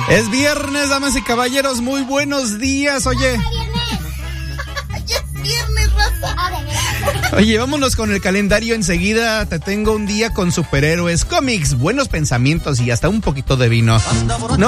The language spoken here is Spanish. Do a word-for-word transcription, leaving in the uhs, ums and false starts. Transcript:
Es viernes, damas y caballeros, muy buenos días. Oye, ya es viernes, raza. Oye, vámonos con el calendario enseguida. Te tengo un día con superhéroes, cómics, buenos pensamientos y hasta un poquito de vino. No